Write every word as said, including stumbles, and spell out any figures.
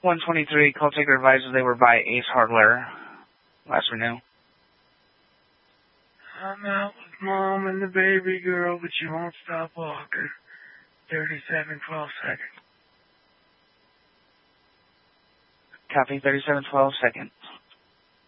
one twenty-three, call taker advises they were by Ace Hardware. Last renew. I'm out with mom and the baby girl, but you won't stop walking. thirty-seven twelve seconds. Copy, thirty-seven twelve seconds.